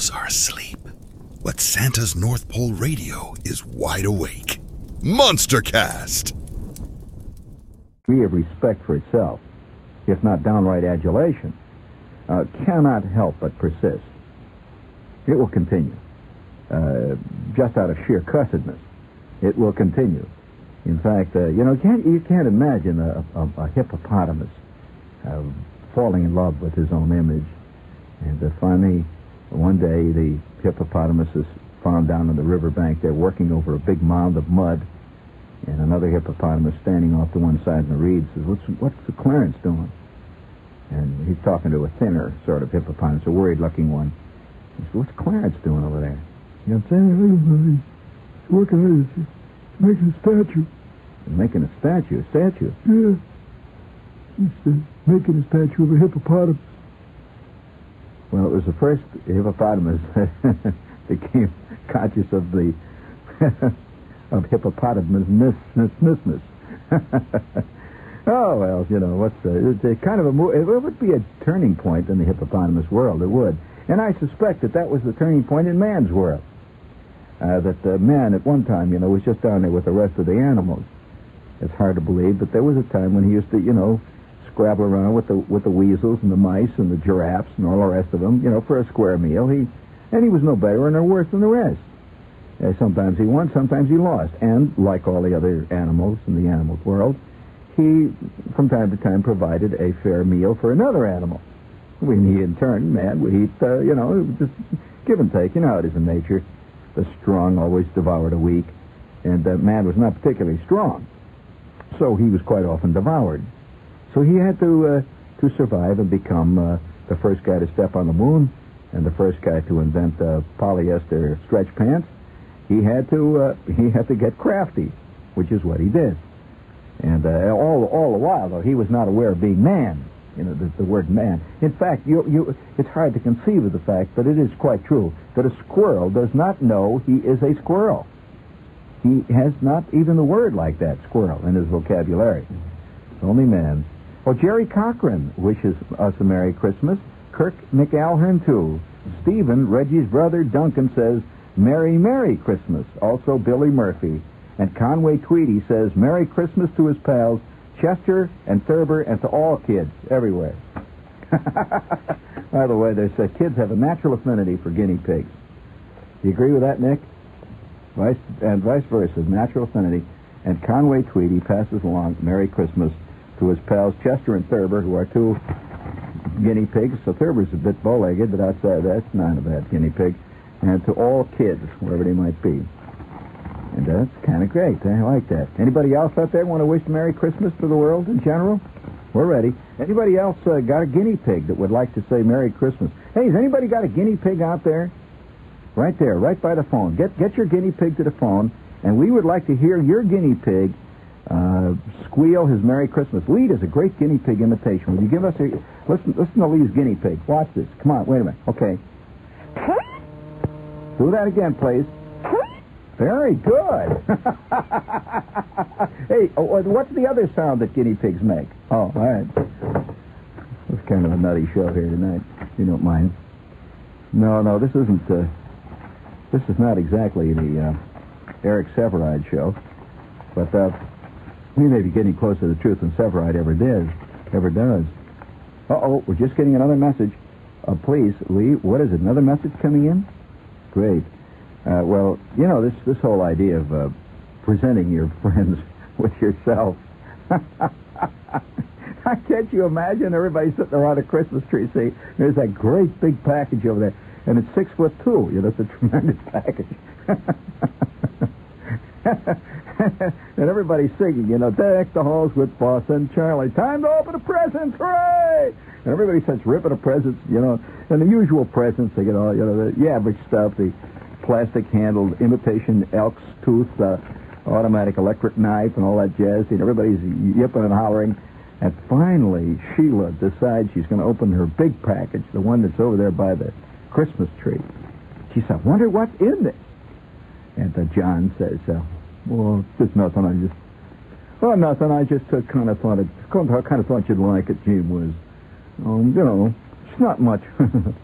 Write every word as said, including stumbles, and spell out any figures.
elves are asleep, but Santa's North Pole radio is wide awake. Monstercast! Degree of respect for itself, if not downright adulation, uh, cannot help but persist. It will continue. Uh, just out of sheer cussedness, it will continue. In fact, uh, you know, can't, you can't imagine a, a, a hippopotamus uh, falling in love with his own image. And uh, finally, one day, the hippopotamus is found down on the riverbank. They're working over a big mound of mud, and another hippopotamus standing off to one side in the reeds says, what's, what's the Clarence doing? And he's talking to a thinner sort of hippopotamus, a worried-looking one. He says, what's Clarence doing over there? You know what I'm saying? He's working on it. He's making a statue. He's making a statue? A statue? Yeah. He's uh, making a statue of a hippopotamus. Well, it was the first hippopotamus that became conscious of the of hippopotamusness. Oh, well, you know, what's uh, it's a kind of a mo- it would be a turning point in the hippopotamus world. It would. And I suspect that that was the turning point in man's world. Uh, that uh, man at one time, you know, was just down there with the rest of the animals. It's hard to believe, but there was a time when he used to, you know, scrabble around with the with the weasels and the mice and the giraffes and all the rest of them, you know, for a square meal. He and he was no better or no worse than the rest. Uh, sometimes he won, sometimes he lost. And like all the other animals in the animal world, he, from time to time, provided a fair meal for another animal. When he, in turn, man, would eat, uh, you know, just give and take. You know how it is in nature. The strong always devour the weak. And uh, man was not particularly strong. So he was quite often devoured. So he had to uh, to survive and become uh, the first guy to step on the moon and the first guy to invent uh, polyester stretch pants. He had to uh, he had to get crafty, which is what he did. And uh, all all the while, though, he was not aware of being man. You know, the, the word man. In fact, you, you, it's hard to conceive of the fact, but it is quite true, that a squirrel does not know he is a squirrel. He has not even the word like that, squirrel, in his vocabulary. Only man. Well, Jerry Cochran wishes us a Merry Christmas. Kirk McAlhern, too. Stephen, Reggie's brother, Duncan, says, Merry, Merry Christmas. Also, Billy Murphy. And Conway Tweedy says, Merry Christmas to his pals, Chester and Thurber, and to all kids everywhere. By the way, there's uh, kids have a natural affinity for guinea pigs. Do you agree with that, Nick? Vice, and vice versa, natural affinity. And Conway Tweedy passes along Merry Christmas to his pals Chester and Thurber, who are two guinea pigs. So Thurber's a bit bow-legged, but outside that's not a bad guinea pig. And to all kids, wherever they might be. And that's kind of great. I like that. Anybody else out there want to wish Merry Christmas to the world in general? We're ready. Anybody else uh, got a guinea pig that would like to say Merry Christmas? Hey, has anybody got a guinea pig out there? Right there, right by the phone. Get get your guinea pig to the phone, and we would like to hear your guinea pig uh, squeal his Merry Christmas. Lee does a great guinea pig imitation. Will you give us a... Listen, listen to Lee's guinea pig. Watch this. Come on, wait a minute. Okay. Do that again, please. Very good. Hey, what's the other sound that guinea pigs make? Oh, all right. It's kind of a nutty show here tonight, if you don't mind. No, no, this isn't, uh, this is not exactly the uh, Eric Severide show, but uh, we may be getting closer to the truth than Severide ever did, ever does. Uh-oh, we're just getting another message. Uh, please, Lee, what is it, another message coming in? Great. Uh, well, you know, this this whole idea of uh, presenting your friends with yourself. Can't you imagine everybody sitting around a Christmas tree, see, there's that great big package over there, and it's six foot two. You know, it's a tremendous package. And everybody's singing, you know, deck the halls with Boss and Charlie. Time to open the presents, hooray! And everybody starts ripping the presents, you know, and the usual presents, they get all, you know, the, the average stuff, the plastic-handled imitation elk's tooth, uh, automatic electric knife, and all that jazz. And everybody's yipping and hollering. And finally, Sheila decides she's going to open her big package, the one that's over there by the Christmas tree. She said, wonder what's in this? And uh, John says, uh, well, it's just nothing. I just, well, nothing. I just uh, kind of thought it, kind of thought you'd like it, gee whiz. Um, you know, it's not much.